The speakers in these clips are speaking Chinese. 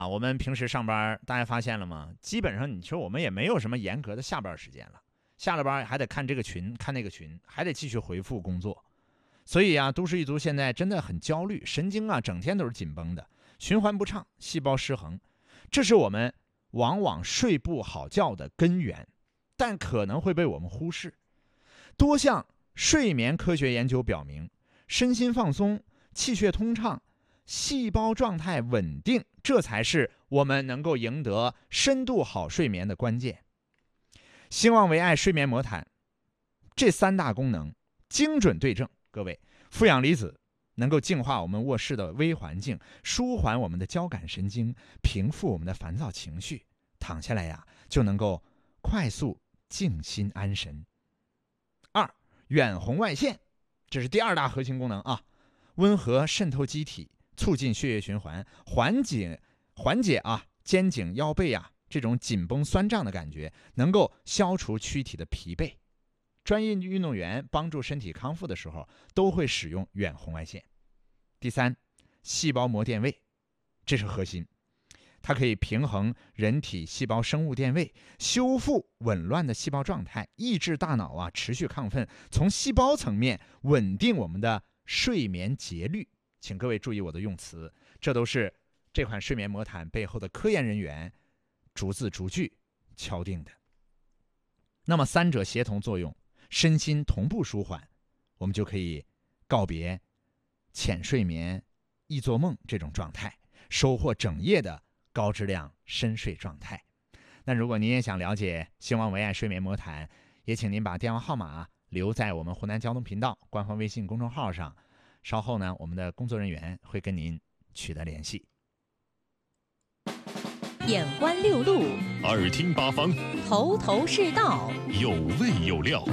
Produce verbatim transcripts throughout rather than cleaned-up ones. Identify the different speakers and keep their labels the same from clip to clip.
Speaker 1: 啊，我们平时上班，大家发现了吗？基本上你说我们也没有什么严格的下班时间了，下了班还得看这个群，看那个群，还得继续回复工作。所以啊，都市一族现在真的很焦虑，神经啊整天都是紧绷的，循环不畅，细胞失衡，这是我们往往睡不好觉的根源，但可能会被我们忽视。多项睡眠科学研究表明，身心放松、气血通畅、细胞状态稳定，这才是我们能够赢得深度好睡眠的关键。兴旺为爱睡眠魔毯这三大功能精准对症，各位，负氧离子能够净化我们卧室的微环境，舒缓我们的交感神经，平复我们的烦躁情绪，躺下来呀就能够快速静心安神。二，远红外线，这是第二大核心功能啊，温和渗透机体，促进血液循环，缓解缓解啊肩颈腰背啊这种紧绷酸胀的感觉，能够消除躯体的疲惫。专业运动员帮助身体康复的时候，都会使用远红外线。第三，细胞膜电位，这是核心，它可以平衡人体细胞生物电位，修复紊乱的细胞状态，抑制大脑啊持续亢奋，从细胞层面稳定我们的睡眠节律。请各位注意我的用词，这都是这款睡眠魔毯背后的科研人员逐字逐句敲定的。那么三者协同作用，身心同步舒缓，我们就可以告别浅睡眠、易做梦这种状态，收获整夜的高质量深睡状态。那如果您也想了解兴旺为爱睡眠魔毯，也请您把电话号码留在我们湖南交通频道官方微信公众号上，稍后呢，我们的工作人员会跟您取得联系。
Speaker 2: 眼观六路，
Speaker 3: 耳听八方，
Speaker 2: 头头是道，
Speaker 3: 有味有料。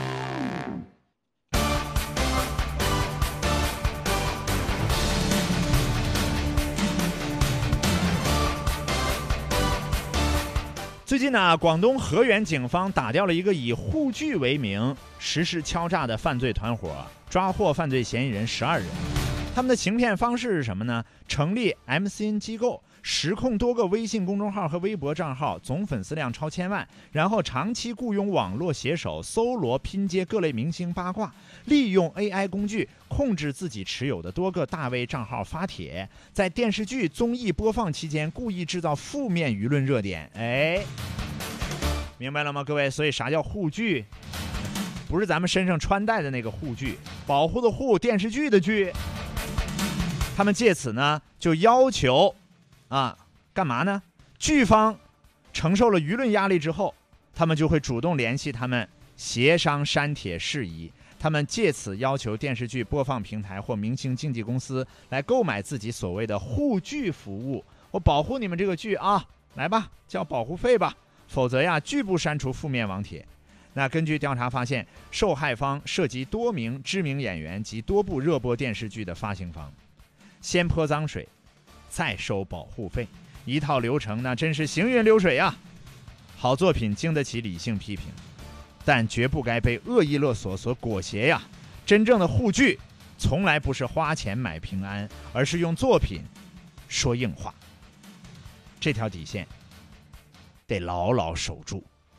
Speaker 1: 最近呢，广东河源警方打掉了一个以沪剧为名实施敲诈的犯罪团伙，抓获犯罪嫌疑人十二人。他们的行骗方式是什么呢？成立 M C N 机构，实控多个微信公众号和微博账号，总粉丝量超千万，然后长期雇佣网络写手搜罗拼接各类明星八卦，利用 A I 工具控制自己持有的多个大 V 账号发帖，在电视剧综艺播放期间故意制造负面舆论热点。哎，明白了吗，各位？所以啥叫沪剧？不是咱们身上穿戴的那个护具，保护的护，电视剧的剧。他们借此呢就要求啊干嘛呢？剧方承受了舆论压力之后，他们就会主动联系他们协商删帖事宜。他们借此要求电视剧播放平台或明星经纪公司来购买自己所谓的护剧服务。我保护你们这个剧啊，来吧，交保护费吧，否则呀拒不删除负面网帖。那根据调查发现，受害方涉及多名知名演员及多部热播电视剧的发行方。先泼脏水，再收保护费，一套流程那真是行云流水啊！好作品经得起理性批评，但绝不该被恶意勒索所裹挟呀！真正的护剧从来不是花钱买平安，而是用作品说硬话。这条底线得牢牢守住。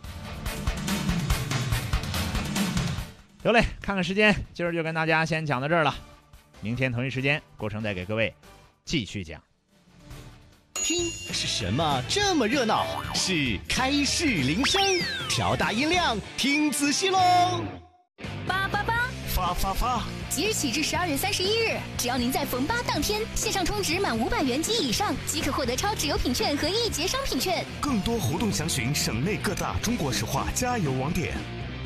Speaker 1: 得嘞，看看时间，今儿就跟大家先讲到这儿了。明天同一时间，郭成再给各位继续讲。
Speaker 4: 听是什么这么热闹？是开市铃声，调大音量，听仔细喽！
Speaker 5: 八八八，
Speaker 4: 发发发！
Speaker 5: 即日起至十二月三十一日，只要您在逢八当天线上充值满五百元及以上，即可获得超值优品券和一节商品券。
Speaker 6: 更多活动详询省内各大中国石化加油网点。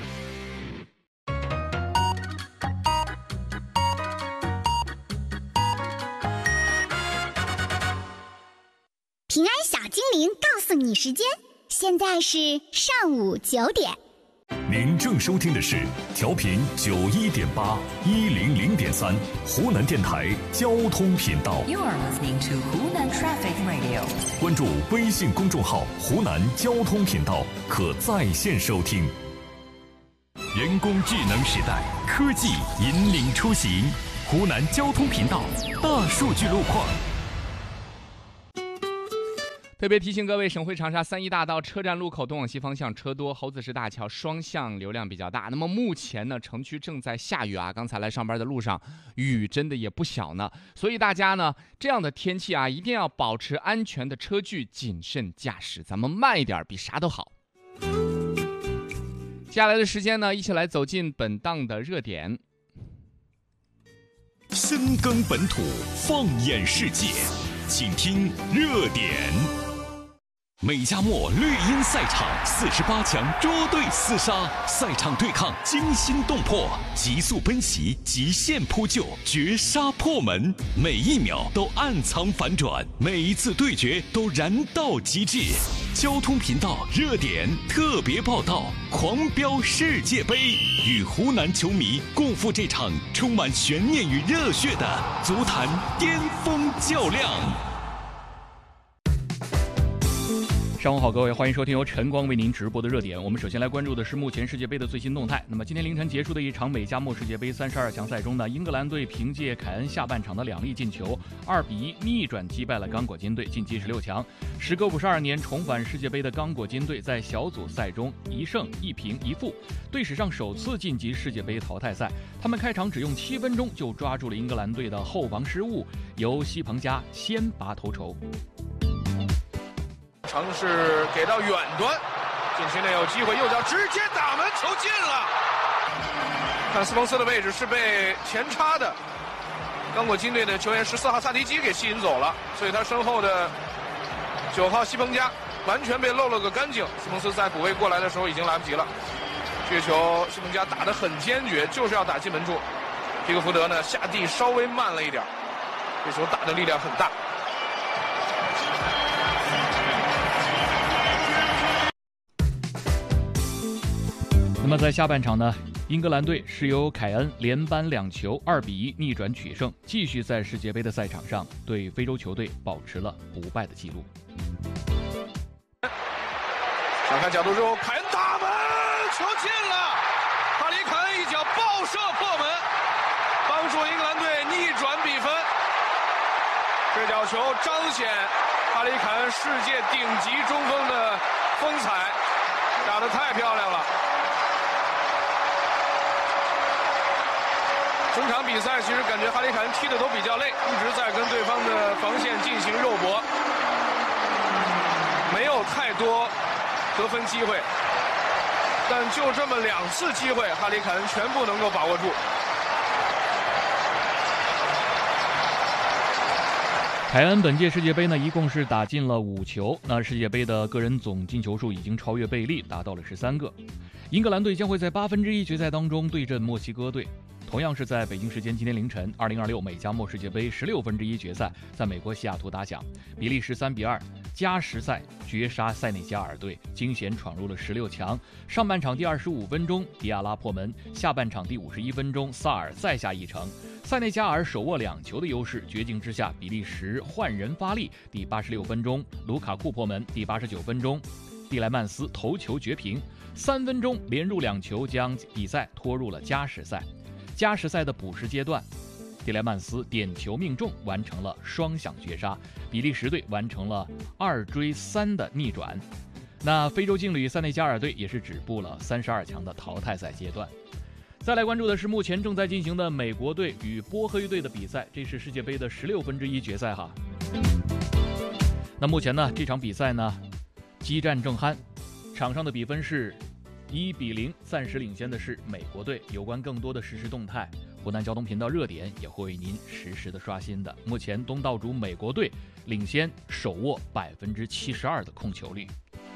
Speaker 7: 平安小精灵告诉你时间，现在是上午九点。
Speaker 3: 您正收听的是调频九一点八一零零点三湖南电台交通频道。
Speaker 2: You are listening to Hunan Traffic Radio。
Speaker 3: 关注微信公众号湖南交通频道，可在线收听。人工智能时代，科技引领出行。湖南交通频道大数据路况。
Speaker 8: 特别提醒各位，省会长沙三一大道车站路口东往西方向车多，猴子石大桥双向流量比较大。那么目前呢，城区正在下雨啊，刚才来上班的路上雨真的也不小呢，所以大家呢这样的天气啊，一定要保持安全的车距，谨慎驾驶，咱们慢一点比啥都好。接下来的时间呢，一起来走进本档的热点。
Speaker 3: 深耕本土，放眼世界，请听热点。美加墨绿茵赛场四十八强捉对厮杀，赛场对抗惊心动魄，急速奔袭，极限扑救，绝杀破门，每一秒都暗藏反转，每一次对决都燃到极致。交通频道热点特别报道，狂飙世界杯，与湖南球迷共赴这场充满悬念与热血的足坛巅峰较量。
Speaker 8: 上午好，各位，欢迎收听由晨光为您直播的热点。我们首先来关注的是目前世界杯的最新动态。那么今天凌晨结束的一场美加墨世界杯三十二强赛中呢，英格兰队凭借凯恩下半场的两粒进球，二比一逆转击败了刚果金队，晋级十六强。时隔五十二年重返世界杯的刚果金队在小组赛中一胜一平一负，队史上首次晋级世界杯淘汰赛。他们开场只用七分钟就抓住了英格兰队的后防失误，由西彭加先拔头筹。
Speaker 9: 尝试给到远端，禁区内有机会，右脚直接打门，球进了。看斯彭斯的位置是被前插的，刚果金队的球员十四号萨迪基给吸引走了，所以他身后的九号西彭加完全被漏了个干净。斯彭斯在补位过来的时候已经来不及了，这球西彭加打得很坚决，就是要打进门柱。皮克福德呢下地稍微慢了一点，这球打的力量很大。
Speaker 8: 那么在下半场呢，英格兰队是由凯恩连扳两球，二比一逆转取胜，继续在世界杯的赛场上对非洲球队保持了不败的记录。
Speaker 9: 想看角度之后，凯恩打门，球进了，哈里凯恩一脚爆射破门，帮助英格兰队逆转比分。这脚球彰显哈里凯恩世界顶级中锋的风采，打得太漂亮了。整场比赛其实感觉哈里凯恩踢的都比较累，一直在跟对方的防线进行肉搏，没有太多得分机会，但就这么两次机会，哈里凯恩全部能够把握住。
Speaker 8: 凯恩本届世界杯呢，一共是打进了五球，那世界杯的个人总进球数已经超越贝利，达到了十三个。英格兰队将会在八分之一决赛当中对阵墨西哥队。同样是在北京时间今天凌晨，二零二六美加墨世界杯十六分之一决赛在美国西雅图打响，比利时三比二加时赛绝杀塞内加尔队，惊险闯入了十六强。上半场第二十五分钟，迪亚拉破门；下半场第五十一分钟，萨尔再下一城。塞内加尔手握两球的优势，绝境之下，比利时换人发力。第八十六分钟，卢卡库破门；第八十九分钟，蒂莱曼斯头球绝平。三分钟连入两球，将比赛拖入了加时赛。加时赛的补时阶段，蒂莱曼斯点球命中，完成了双响绝杀，比利时队完成了二追三的逆转。那非洲劲旅塞内加尔队也是止步了三十二强的淘汰赛阶段。再来关注的是目前正在进行的美国队与波黑队的比赛，这是世界杯的十六分之一决赛哈。那目前呢，这场比赛呢，激战正酣，场上的比分是一比零，暂时领先的是美国队。有关更多的实时动态，湖南交通频道热点也会为您实时的刷新的。目前东道主美国队领先，手握百分之七十二的控球率。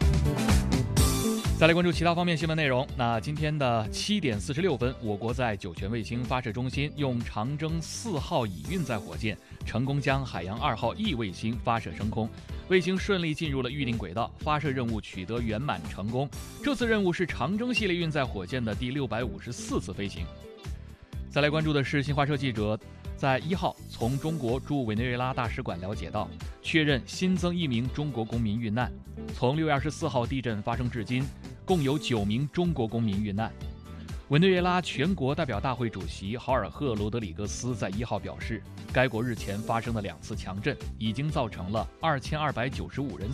Speaker 8: 再来关注其他方面新闻内容。那今天的七点四十六分，我国在酒泉卫星发射中心用长征四号乙运载火箭成功将海洋二号 E 卫星发射升空，卫星顺利进入了预定轨道，发射任务取得圆满成功。这次任务是长征系列运载火箭的第六百五十四次飞行。再来关注的是新华社记者在一号从中国驻委内瑞拉大使馆了解到，确认新增一名中国公民遇难。从六月二十四号地震发生至今，共有九名中国公民遇难。委内瑞拉全国代表大会主席豪尔赫·罗德里戈斯在一号表示，该国日前发生的两次强震已经造成了二千二百九十五人